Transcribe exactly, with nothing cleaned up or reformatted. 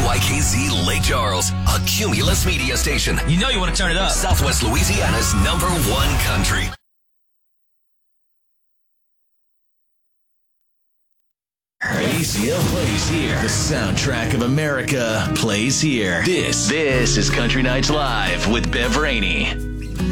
Y K Z Lake Charles, a Cumulus media station. You know you want to turn it up. Southwest Louisiana's number one country. A C L plays here. The soundtrack of America plays here. This, this is Country Nights Live with Bev Rainey.